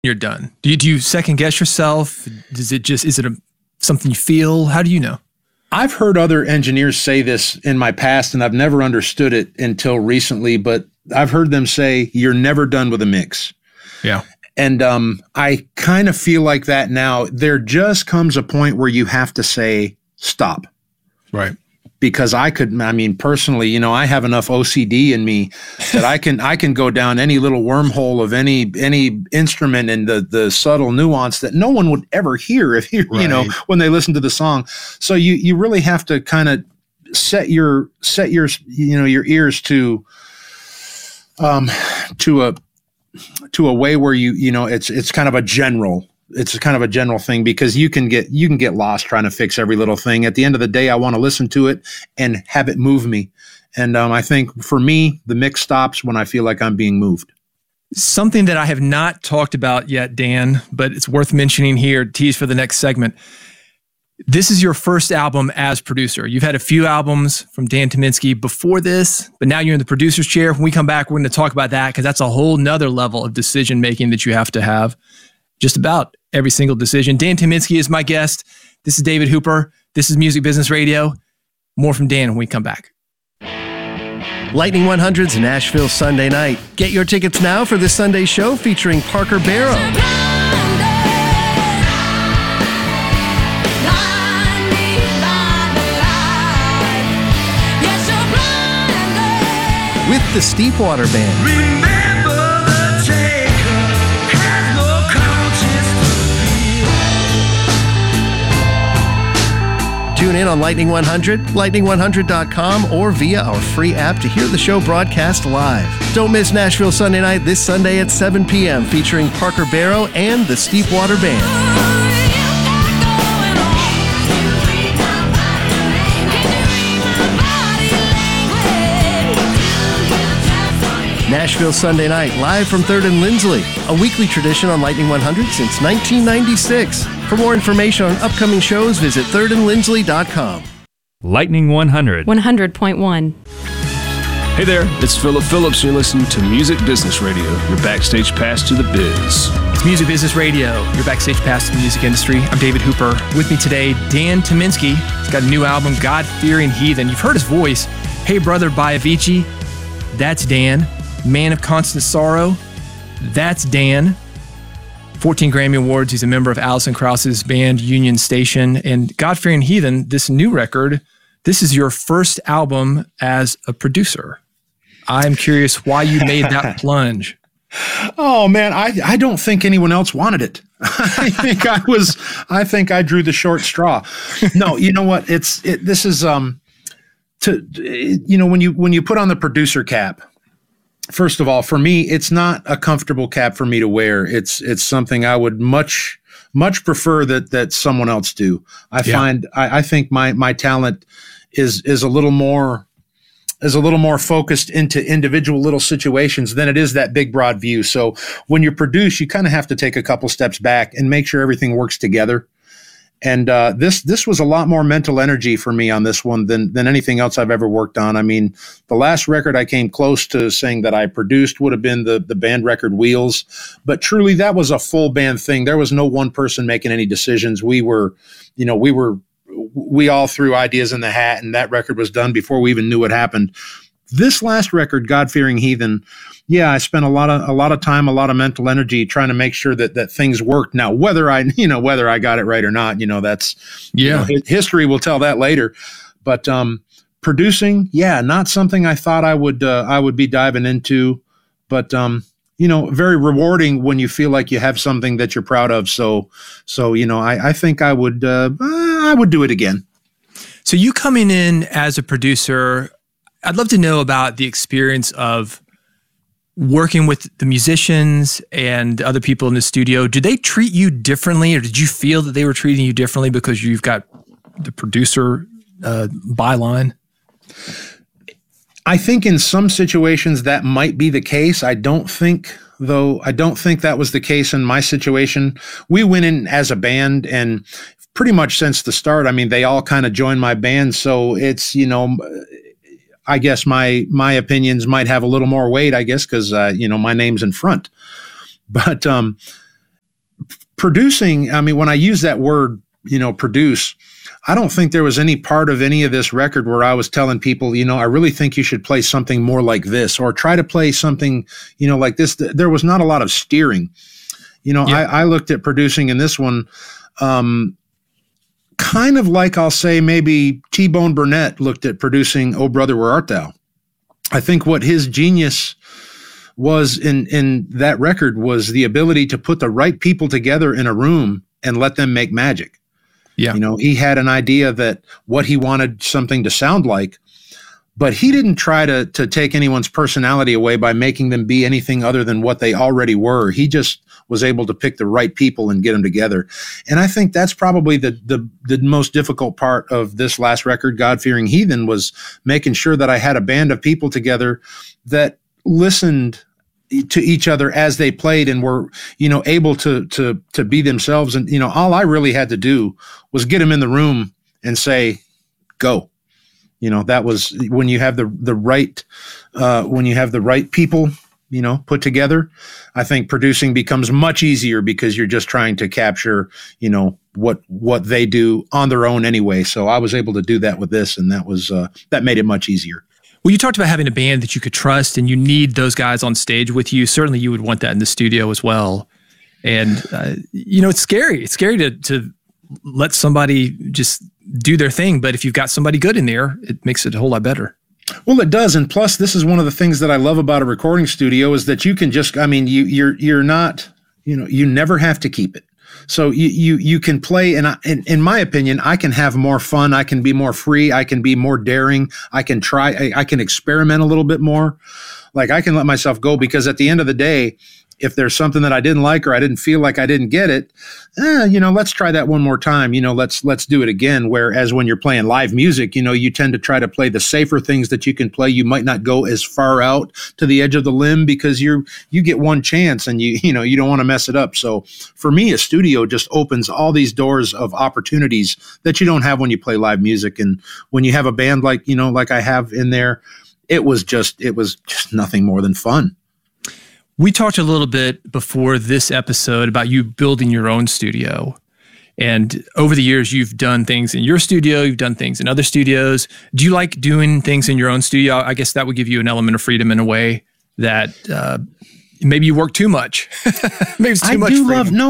you're done? Do you second guess yourself? Is it something you feel? How do you know? I've heard other engineers say this in my past, and I've never understood it until recently, but I've heard them say, you're never done with a mix. Yeah. And I kind of feel like that now. There just comes a point where you have to say, stop. Right. Because personally, I have enough OCD in me that I can go down any little wormhole of any instrument and the subtle nuance that no one would ever hear if you when they listen to the song. So you really have to kind of set your ears to a way where it's kind of a general. It's kind of a general thing because you can get lost trying to fix every little thing. At the end of the day, I want to listen to it and have it move me. And I think for me, the mix stops when I feel like I'm being moved. Something that I have not talked about yet, Dan, but it's worth mentioning here, tease for the next segment. This is your first album as producer. You've had a few albums from Dan Tyminski before this, but now you're in the producer's chair. When we come back, we're going to talk about that because that's a whole nother level of decision-making that you have to have. Just about every single decision. Dan Tyminski is my guest. This is David Hooper. This is Music Business Radio. More from Dan when we come back. Lightning 100's Nashville Sunday Night. Get your tickets now for this Sunday show featuring Parker Barrow. With the Steepwater Band. Tune in on Lightning 100, lightning100.com, or via our free app to hear the show broadcast live. Don't miss Nashville Sunday Night this Sunday at 7 p.m. featuring Parker Barrow and the Steepwater Band. Nashville Sunday Night, live from 3rd and Lindsley, a weekly tradition on Lightning 100 since 1996. For more information on upcoming shows, visit thirdandlindsley.com. Lightning 100. 100.1. Hey there, it's Philip Phillips. You're listening to Music Business Radio, your backstage pass to the biz. It's Music Business Radio, your backstage pass to the music industry. I'm David Hooper. With me today, Dan Tyminski. He's got a new album, God-Fearing Heathen. You've heard his voice. Hey Brother by Avicii. That's Dan. Man of Constant Sorrow. That's Dan. 14 Grammy Awards. He's a member of Alison Krauss's band Union Station. And God-Fearing Heathen, this new record, this is your first album as a producer. I'm curious why you made that plunge. Oh man, I don't think anyone else wanted it. I think I drew the short straw. No, you know what? This is when you put on the producer cap. First of all, for me, it's not a comfortable cap for me to wear. It's something I would much prefer that someone else do. I think my talent is a little more focused into individual little situations than it is that big broad view. So when you produce, you kind of have to take a couple steps back and make sure everything works together. And this was a lot more mental energy for me on this one than anything else I've ever worked on. I mean, the last record I came close to saying that I produced would have been the band record Wheels, but truly that was a full band thing. There was no one person making any decisions. We all threw ideas in the hat, and that record was done before we even knew what happened. This last record, God-Fearing Heathen, I spent a lot of time, a lot of mental energy trying to make sure that things worked. Now, whether I got it right or not, that's history will tell that later. But producing, not something I thought I would be diving into, but very rewarding when you feel like you have something that you're proud of. So I think I would do it again. So you coming in as a producer, I'd love to know about the experience of working with the musicians and other people in the studio. Did they treat you differently, or did you feel that they were treating you differently because you've got the producer byline? I think in some situations that might be the case. I don't think that was the case in my situation. We went in as a band, and pretty much since the start, I mean, they all kind of joined my band. So it's, I guess my opinions might have a little more weight, I guess, because, my name's in front. But producing, I mean, when I use that word, produce, I don't think there was any part of any of this record where I was telling people, I really think you should play something more like this, or try to play something, like this. There was not a lot of steering. I looked at producing in this one, kind of like, I'll say, maybe T-Bone Burnett looked at producing "Oh Brother, Where Art Thou." I think what his genius was in that record was the ability to put the right people together in a room and let them make magic. Yeah. He had an idea that what he wanted something to sound like, but he didn't try to take anyone's personality away by making them be anything other than what they already were. He just was able to pick the right people and get them together. And I think that's probably the most difficult part of this last record, God-Fearing Heathen, was making sure that I had a band of people together that listened to each other as they played and were, able to be themselves. And, all I really had to do was get them in the room and say, go. That was when you have the right, when you have the right people, put together. I think producing becomes much easier because you're just trying to capture, what they do on their own anyway. So I was able to do that with this, and that made it much easier. Well, you talked about having a band that you could trust, and you need those guys on stage with you. Certainly you would want that in the studio as well. And, it's scary. It's scary to let somebody just do their thing. But if you've got somebody good in there, it makes it a whole lot better. Well, it does. And plus, this is one of the things that I love about a recording studio is that you can just, you're not, you never have to keep it. So you can play, and in my opinion, I can have more fun. I can be more free. I can be more daring. I can try. I can experiment a little bit more. Like, I can let myself go, because at the end of the day, if there's something that I didn't like or I didn't feel like I didn't get it, let's try that one more time. Let's do it again. Whereas when you're playing live music, you tend to try to play the safer things that you can play. You might not go as far out to the edge of the limb because you get one chance and you don't want to mess it up. So for me, a studio just opens all these doors of opportunities that you don't have when you play live music. And when you have a band like I have in there, it was just nothing more than fun. We talked a little bit before this episode about you building your own studio. And over the years, you've done things in your studio, you've done things in other studios. Do you like doing things in your own studio? I guess that would give you an element of freedom in a way that maybe you work too much. Maybe it's too much freedom.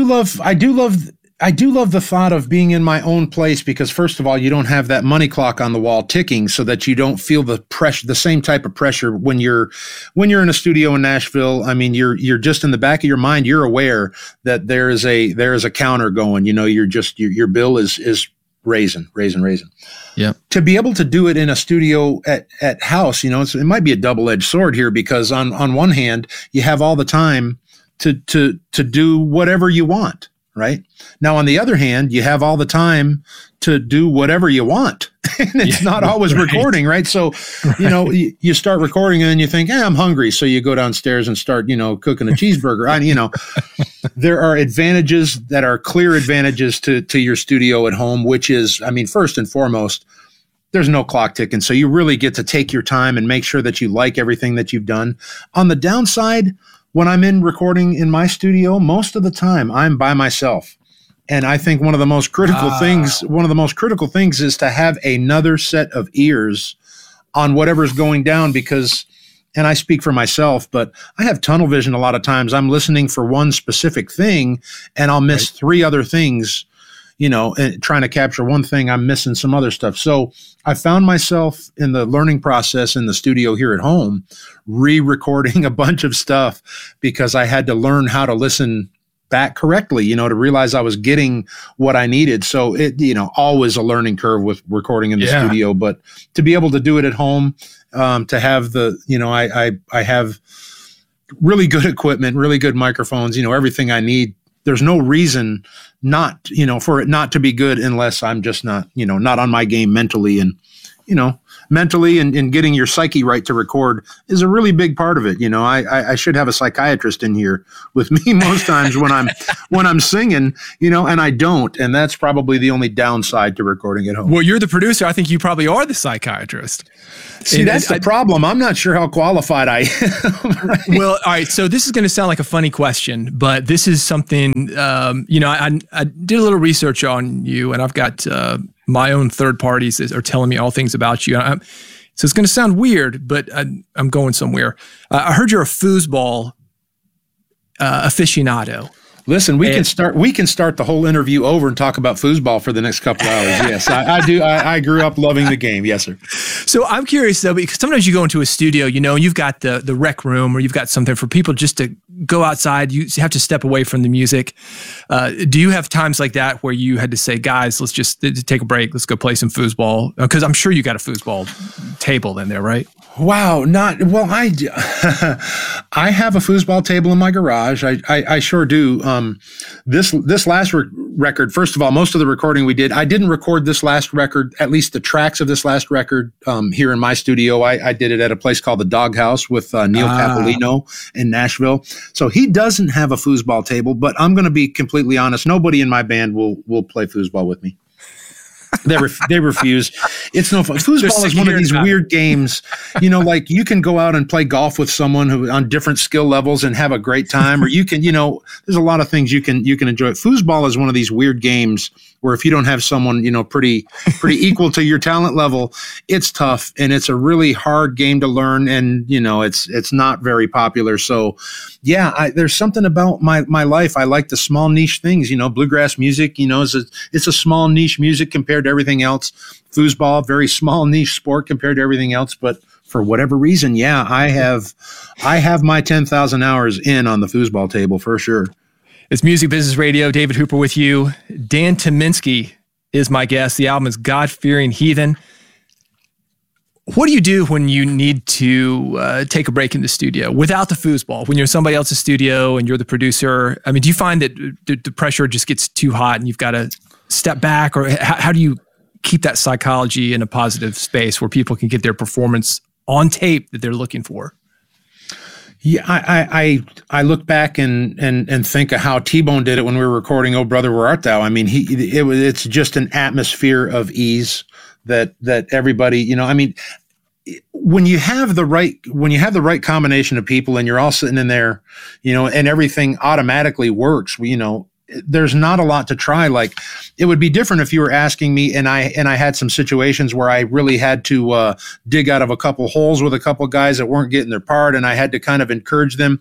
I do love the thought of being in my own place, because first of all, you don't have that money clock on the wall ticking, so that you don't feel the pressure, the same type of pressure when you're in a studio in Nashville. I mean, you're just in the back of your mind, you're aware that there is a counter going, your bill is raising. Yeah. To be able to do it in a studio at house, it might be a double-edged sword here, because on one hand, you have all the time to do whatever you want. Right? Now, on the other hand, you have all the time to do whatever you want. And it's not always recording, right? So, you start recording and then you think, I'm hungry. So you go downstairs and start, cooking a cheeseburger. There are advantages that are clear advantages to your studio at home, which is, first and foremost, there's no clock ticking. So you really get to take your time and make sure that you like everything that you've done. On the downside, when I'm in recording in my studio, most of the time I'm by myself. And I think one of the most critical things is to have another set of ears on whatever's going down, because, and I speak for myself, but I have tunnel vision a lot of times. I'm listening for one specific thing and I'll miss three other things, and trying to capture one thing, I'm missing some other stuff. So I found myself in the learning process in the studio here at home, re-recording a bunch of stuff, because I had to learn how to listen back correctly, to realize I was getting what I needed. So it, always a learning curve with recording in the studio, but to be able to do it at home, to have I have really good equipment, really good microphones, everything I need. There's no reason not, for it not to be good, unless I'm just not, not on my game mentally. And, mentally and getting your psyche right to record is a really big part of it. I should have a psychiatrist in here with me most times when I'm singing, and I don't. And that's probably the only downside to recording at home. Well, you're the producer. I think you probably are the psychiatrist. See, that's the problem. I'm not sure how qualified I am. Right? Well, all right. So this is going to sound like a funny question, but this is something, I did a little research on you, and I've got my own third parties that are telling me all things about you. So it's going to sound weird, but I'm going somewhere. I heard you're a foosball aficionado. Listen, we can start the whole interview over and talk about foosball for the next couple hours. Yes, I do. I grew up loving the game. Yes, sir. So I'm curious though, because sometimes you go into a studio, you've got the rec room, or you've got something for people just to go outside. You have to step away from the music. Do you have times like that where you had to say, guys, let's just take a break. Let's go play some foosball? Because I'm sure you got a foosball table in there, right? Wow, I have a foosball table in my garage. I sure do. This last record, first of all, most of the recording we did, I didn't record this last record, at least the tracks of this last record, here in my studio. I did it at a place called the Doghouse with Neil Capolino in Nashville. So he doesn't have a foosball table, but I'm going to be completely honest. Nobody in my band will play foosball with me. They refuse. It's no fun. Foosball is one of these weird games, like you can go out and play golf with someone who on different skill levels and have a great time, or you can, there's a lot of things you can enjoy. Foosball is one of these weird games where if you don't have someone, pretty equal to your talent level, it's tough and it's a really hard game to learn, and it's not very popular. So yeah, there's something about my life. I like the small niche things, bluegrass music, it's a small niche music compared to everything else. Foosball, very small niche sport compared to everything else. But for whatever reason, yeah, I have my 10,000 hours in on the foosball table for sure. It's Music Business Radio. David Hooper with you. Dan Tyminski is my guest. The album is God-Fearing Heathen. What do you do when you need to take a break in the studio without the foosball? When you're in somebody else's studio and you're the producer, do you find that the pressure just gets too hot and you've got to step back? Or how do you keep that psychology in a positive space where people can get their performance on tape that they're looking for? Yeah, I look back and think of how T-Bone did it when we were recording "Oh Brother, Where Art Thou." It's just an atmosphere of ease that everybody, when you have the right combination of people and you're all sitting in there, and everything automatically works, there's not a lot to try. Like, it would be different if you were asking me and I had some situations where I really had to dig out of a couple holes with a couple guys that weren't getting their part, and I had to kind of encourage them.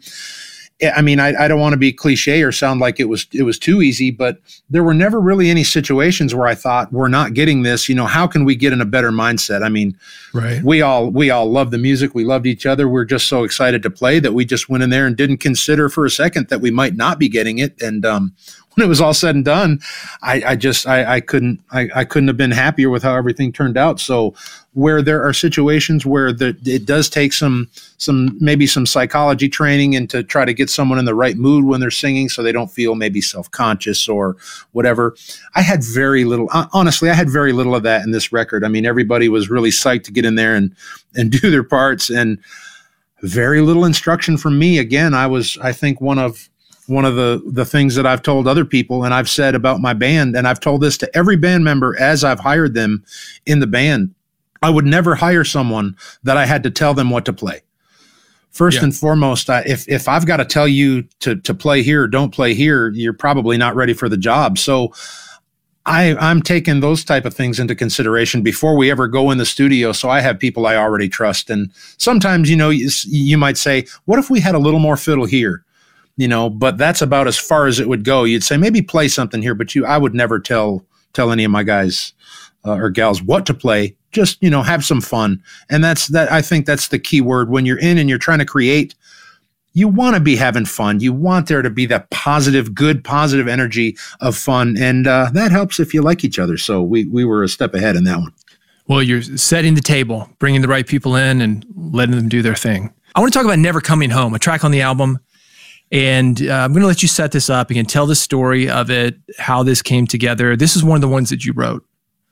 I don't want to be cliche or sound like it was too easy, but there were never really any situations where I thought, we're not getting this. How can we get in a better mindset? Right. We all love the music. We loved each other. We're just so excited to play that we just went in there and didn't consider for a second that we might not be getting it. And when it was all said and done, I couldn't have been happier with how everything turned out. So where there are situations where it does take some psychology training and to try to get someone in the right mood when they're singing so they don't feel maybe self-conscious or whatever. I had very little of that in this record. Everybody was really psyched to get in there and do their parts, and very little instruction from me. Again, I think one of the things that I've told other people and I've said about my band, and I've told this to every band member as I've hired them in the band, I would never hire someone that I had to tell them what to play. First and foremost, if I've got to tell you to play here or don't play here, you're probably not ready for the job. So I'm taking those type of things into consideration before we ever go in the studio. So I have people I already trust. And sometimes, you might say, what if we had a little more fiddle here? But that's about as far as it would go. You'd say, maybe play something here, but I would never tell any of my guys or gals what to play. Just, have some fun. And I think that's the key word. When you're in and you're trying to create, you want to be having fun. You want there to be that good, positive energy of fun. And that helps if you like each other. So we were a step ahead in that one. Well, you're setting the table, bringing the right people in and letting them do their thing. I want to talk about Never Coming Home, a track on the album. And I'm going to let you set this up. You can tell the story of it, how this came together. This is one of the ones that you wrote.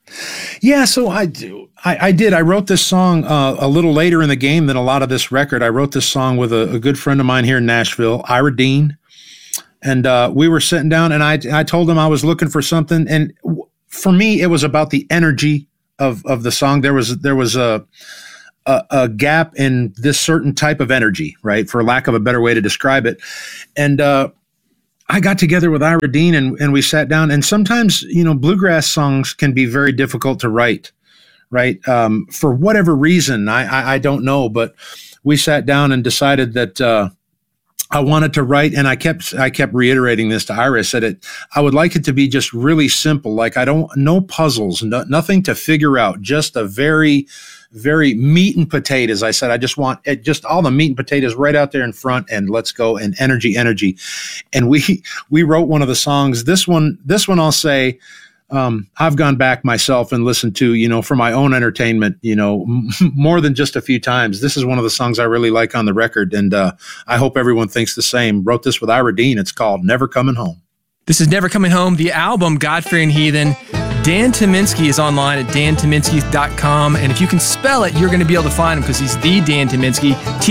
Yeah, so I did. I wrote this song a little later in the game than a lot of this record. I wrote this song with a good friend of mine here in Nashville, Ira Dean. And we were sitting down, and I told him I was looking for something. And for me, it was about the energy of the song. There was a gap in this certain type of energy, right? For lack of a better way to describe it. And I got together with Ira Dean and we sat down, and sometimes, bluegrass songs can be very difficult to write, right? For whatever reason, I don't know, but we sat down and decided that I wanted to write, and I kept reiterating this to Ira. I said I would like it to be just really simple, like no puzzles, nothing to figure out, just a very, very meat and potatoes. I said, I just want it, just all the meat and potatoes right out there in front, and let's go, and energy. And we wrote one of the songs. This one I'll say, I've gone back myself and listened to, for my own entertainment, more than just a few times. This is one of the songs I really like on the record, and I hope everyone thinks the same. Wrote this with Ira Dean. It's called Never Coming Home. This is Never Coming Home, the album God-Fearing Heathen. Dan Tyminski is online at dantyminski.com, and if you can spell it, you're going to be able to find him because he's the Dan Tyminski,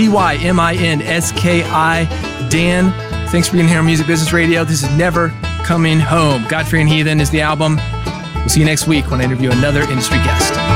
Tyminski. Dan, thanks for being here on Music Business Radio. This is Never Coming Home. God-Fearing Heathen is the album. We'll see you next week when I interview another industry guest.